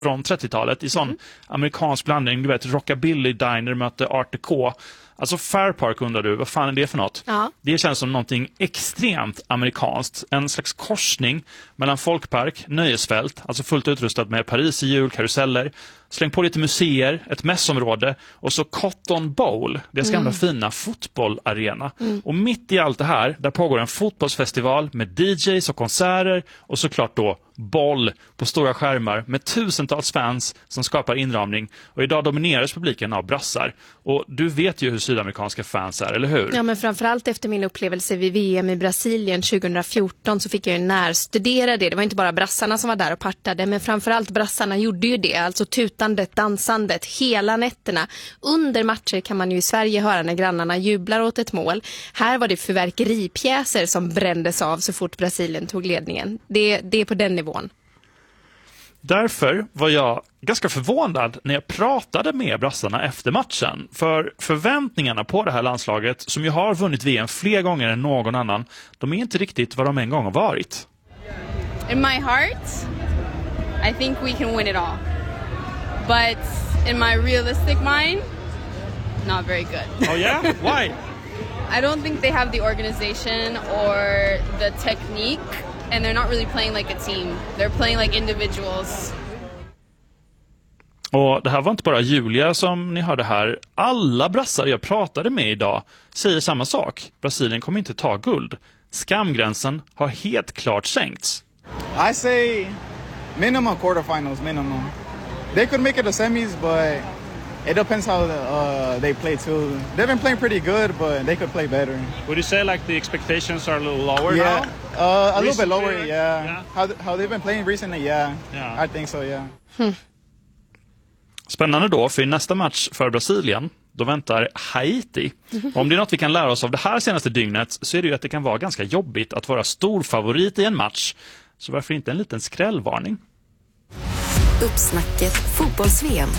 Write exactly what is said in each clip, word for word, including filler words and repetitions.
från trettiotalet i sån mm. amerikansk blandning. Du vet, rockabilly diner möter art deco. Alltså Fair Park undrar du, vad fan är det för något? Ja. Det känns som någonting extremt amerikanskt. En slags korsning mellan folkpark, nöjesfält, alltså fullt utrustat med Paris i jul, karuseller. Släng på lite museer, ett mässområde och så Cotton Bowl, det ska mm. fina fotbollarena. Mm. Och mitt i allt det här, där pågår en fotbollsfestival med D Js och konserter och såklart då boll på stora skärmar med tusentals fans som skapar inramning. Och idag domineras publiken av brassar. Och du vet ju hur sydamerikanska fans är, eller hur? Ja, men framförallt efter min upplevelse vid V M i Brasilien tjugohundrafjorton så fick jag ju närstudera det. Det var inte bara brassarna som var där och partade, men framförallt brassarna gjorde ju det. Alltså tutandet, dansandet, hela nätterna. Under matcher kan man ju i Sverige höra när grannarna jublar åt ett mål. Här var det fyrverkeripjäser som brändes av så fort Brasilien tog ledningen. Det, det är på den nivån. Därför var jag ganska förvånad när jag pratade med brassarna efter matchen. För förväntningarna på det här landslaget, som ju har vunnit V M fler gånger än någon annan, de är inte riktigt vad de en gång har varit. In my heart, I think we can win it all. But in my realistic mind, not very good. Oh yeah? Why? I don't think they have the organization or the technique. And they're not really playing like a team. They're playing like individuals. Och det här var inte bara Julia som ni hörde här. Alla brassar jag pratade med idag säger samma sak. Brasilien kommer inte ta guld. Skamgränsen har helt klart sänkts. I say minimum quarterfinals, minimum. They could make it to semis, but it depends how uh, they play too. They've been playing pretty good, but they could play better. Would you say like the expectations are a little lower yeah. now? Uh, a recently, little bit lower, yeah. yeah. How how they've been playing recently, yeah. yeah. I think so, yeah. Hmm. Spännande då, för i nästa match för Brasilien, då väntar Haiti. Och om det är något vi kan lära oss av det här senaste dygnet så är det ju att det kan vara ganska jobbigt att vara stor favorit i en match. Så varför inte en liten skrällvarning? Uppsnacket fotbolls-V M.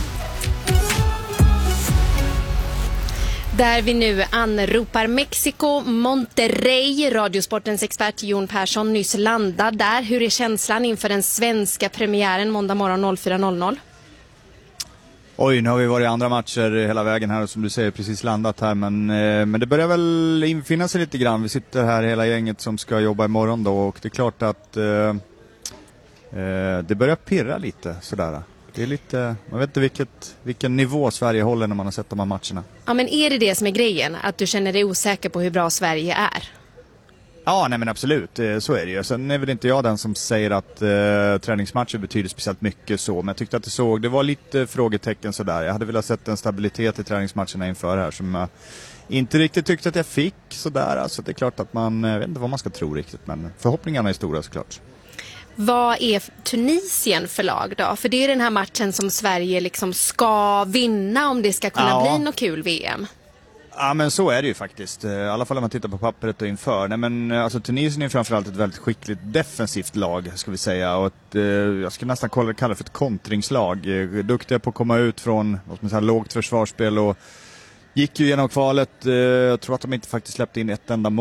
Där vi nu anropar Mexiko, Monterrey. Radiosportens expert Jon Persson nyss landad där. Hur är känslan inför den svenska premiären måndag morgon fyra noll noll? Oj, nu har vi varit i andra matcher hela vägen här och som du säger precis landat här. Men, eh, men det börjar väl infinna sig lite grann. Vi sitter här hela gänget som ska jobba imorgon då och det är klart att eh, eh, det börjar pirra lite sådär. Det är lite, man vet inte vilket, vilken nivå Sverige håller när man har sett de här matcherna. Ja, men är det det som är grejen? Att du känner dig osäker på hur bra Sverige är? Ja, nej men absolut, så är det ju. Sen är väl inte jag den som säger att eh, träningsmatcher betyder speciellt mycket så. Men jag tyckte att det såg, det var lite frågetecken sådär. Jag hade velat sett en stabilitet i träningsmatcherna inför här som jag inte riktigt tyckte att jag fick sådär. Alltså det är klart att man, jag vet inte vad man ska tro riktigt, men förhoppningarna är stora såklart. Vad är Tunisien för lag då? För det är den här matchen som Sverige liksom ska vinna om det ska kunna ja. bli något kul V M. Ja, men så är det ju faktiskt. I alla fall om man tittar på pappret och inför. Nej, men alltså Tunisien är framförallt ett väldigt skickligt defensivt lag, ska vi säga. Och ett, eh, jag skulle nästan kalla, kalla det för ett kontringslag. Duktiga på att komma ut från vad ska man säga, lågt försvarsspel och gick ju genom kvalet. Eh, jag tror att de inte faktiskt släppte in ett enda mål.